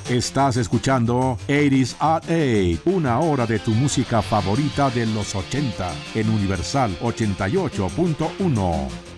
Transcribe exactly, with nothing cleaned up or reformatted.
Estás escuchando ochenta at eight, una hora de tu música favorita de los ochenta en Universal ochenta y ocho punto uno.